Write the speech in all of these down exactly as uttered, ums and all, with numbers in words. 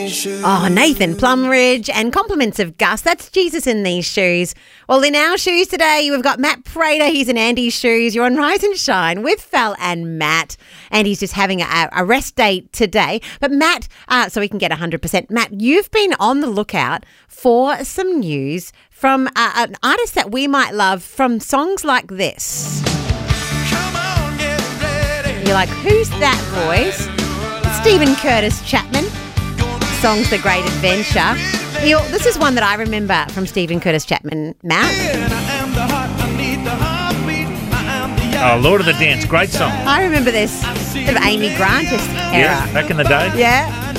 Oh, Nathan Plumridge and compliments of Gus. That's Jesus in These Shoes. Well, in our shoes today, we've got Matt Prater. He's in Andy's shoes. You're on Rise and Shine with Fel and Matt. And he's just having a, a rest day today. But Matt, uh, so we can get one hundred percent. Matt, you've been on the lookout for some news from uh, an artist that we might love from songs like this. Come on, get ready. You're like, who's that voice? It's Stephen Curtis Chapman. Song's The Great Adventure. You know, this is one that I remember from Stephen Curtis Chapman, Matt. Oh, Lord of the Dance, great song. I remember this of Amy Grant era. Yeah, back in the day. Yeah.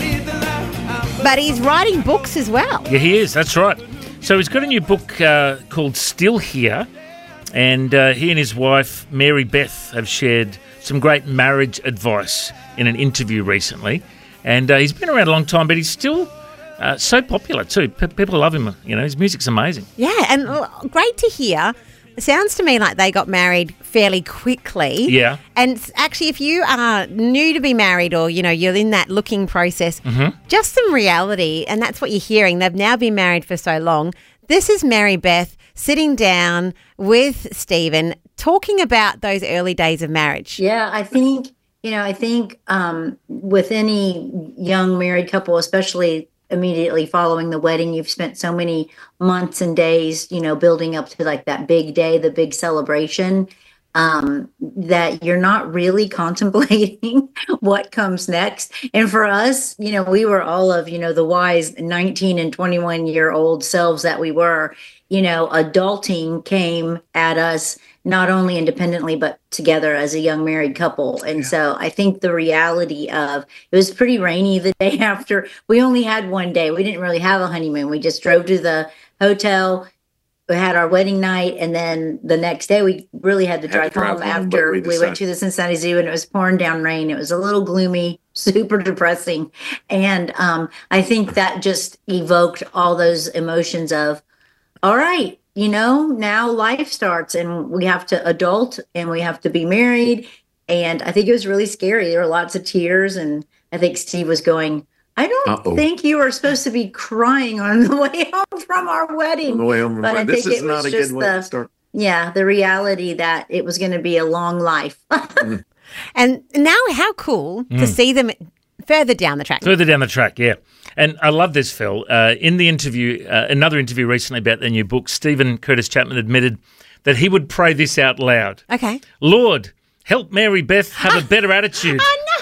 But he's writing books as well. Yeah, he is, that's right. So he's got a new book uh, called Still Here, and uh, he and his wife, Mary Beth, have shared some great marriage advice in an interview recently. And uh, he's been around a long time, but he's still uh, so popular too. P- people love him. You know, his music's amazing. Yeah, and uh, great to hear. It sounds to me like they got married fairly quickly. Yeah. And actually, if you are new to be married or, you know, you're in that looking process, mm-hmm. just some reality, and that's what you're hearing. They've now been married for so long. This is Mary Beth sitting down with Stephen talking about those early days of marriage. Yeah, I think... You know, I think um, with any young married couple, especially immediately following the wedding, you've spent so many months and days, you know, building up to like that big day, the big celebration, um, that you're not really contemplating what comes next. And for us, you know, we were all of, you know, the wise nineteen and twenty-one year old selves that we were, you know, adulting came at us not only independently, but together as a young married couple. And yeah. so I think the reality of, it was pretty rainy the day after. We only had one day. We didn't really have a honeymoon. We just drove to the hotel. We had our wedding night. And then the next day we really had to Had drive, to drive home home, after we we went to the Cincinnati Zoo, and it was pouring down rain. It was a little gloomy, super depressing. And um, I think that just evoked all those emotions of, all right, you know, now life starts and we have to adult and we have to be married. And I think it was really scary. There were lots of tears. And I think Steve was going, I don't Uh-oh. think you are supposed to be crying on the way home from our wedding. On the way home from But I this think is it not was a just good way to the, start. yeah, the reality that it was going to be a long life. And now how cool to see them further down the track. Further down the track, yeah. And I love this, Phil. Uh, in the interview, uh, another interview recently about their new book, Stephen Curtis Chapman admitted that he would pray this out loud. Okay. Lord, help Mary Beth have a better attitude.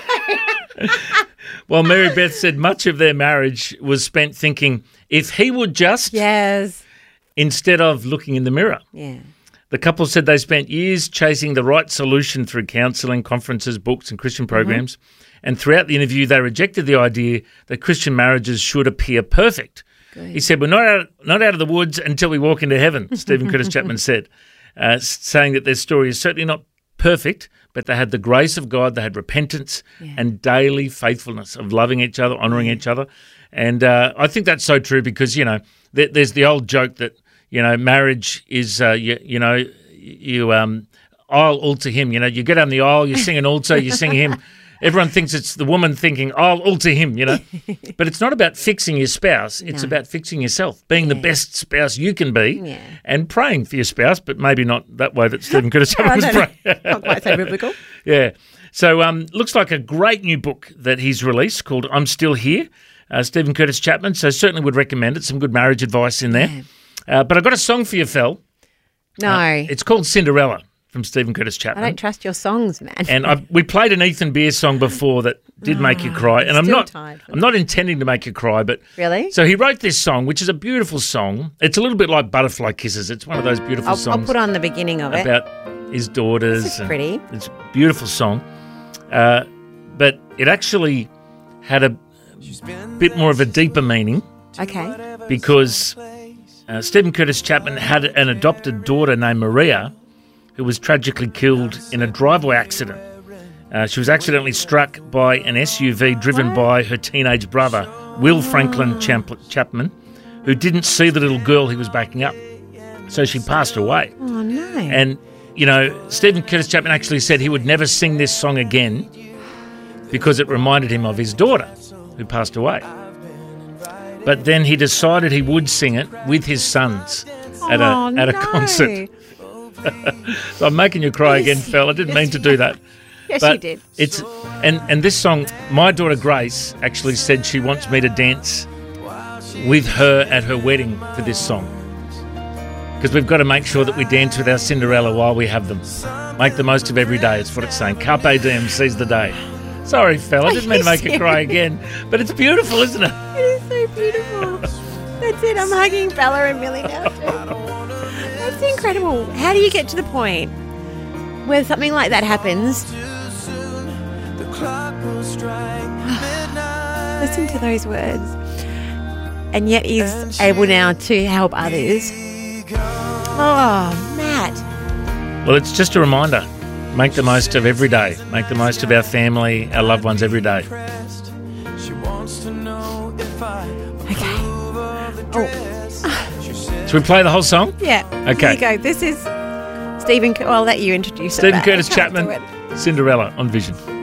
I know. Well, Mary Beth said much of their marriage was spent thinking, if he would just, Yes. instead of looking in the mirror. Yeah. The couple said they spent years chasing the right solution through counselling, conferences, books and Christian programs. Mm-hmm. And throughout the interview, they rejected the idea that Christian marriages should appear perfect. Good. He said, we're not out, not out of the woods until we walk into heaven, Stephen Curtis Chapman said, uh, saying that their story is certainly not perfect, but they had the grace of God, they had repentance yeah. and daily faithfulness of loving each other, honouring yeah. each other. And uh, I think that's so true because, you know, th- there's the old joke that, you know, marriage is, uh, you, you know, you um, I'll altar him. You know, you get down the aisle, you sing an altar, you sing him. Everyone thinks it's the woman thinking, I'll alter him, you know. But it's not about fixing your spouse. It's no. about fixing yourself, being yeah. the best spouse you can be yeah. and praying for your spouse, but maybe not that way that Stephen Curtis was praying. Not quite so biblical. Yeah. So um, looks like a great new book that he's released called I'm Still Here, uh, Stephen Curtis Chapman. So certainly would recommend it. Some good marriage advice in there. Yeah. Uh, but I've got a song for you, Fel. No. Uh, it's called Cinderella from Stephen Curtis Chapman. I don't trust your songs, man. And I, we played an Ethan Beer song before that did oh, make you cry. And I'm not tired I'm not intending to make you cry, but really? So he wrote this song, which is a beautiful song. It's a little bit like Butterfly Kisses. It's one of those beautiful I'll, songs. I'll put on the beginning of it. About his daughters. This is pretty. It's a beautiful song. Uh, but it actually had a bit more of a deeper meaning. Okay. Because uh, Stephen Curtis Chapman had an adopted daughter named Maria who was tragically killed in a driveway accident. Uh, she was accidentally struck by an S U V driven what? by her teenage brother, Will Franklin oh. Champ- Chapman, who didn't see the little girl he was backing up. So she passed away. Oh, no. And, you know, Stephen Curtis Chapman actually said he would never sing this song again because it reminded him of his daughter who passed away. but then he decided he would sing it with his sons at a Oh, at a no. concert. So I'm making you cry again, Phil. I didn't mean to do that. Yes, But you did. It's and and this song, my daughter Grace actually said she wants me to dance with her at her wedding for this song, because we've got to make sure that we dance with our Cinderella while we have them. Make the most of every day. It's what it's saying. Carpe diem, seize the day. Sorry, Phil. I didn't mean to make you cry again, but it's beautiful, isn't it? It is so beautiful. That's it. I'm hugging Bella and Millie now too. That's incredible. How do you get to the point where something like that happens? Listen to those words. And yet he's able now to help others. Oh, Matt. Well, it's just a reminder. Make the most of every day. Make the most of our family, our loved ones every day. Okay. Oh, Should we play the whole song? yeah. Okay. Here you go. This is Stephen. Well, I'll let you introduce it. Stephen Matt. Curtis I can't do Chapman, it. Cinderella on Vision.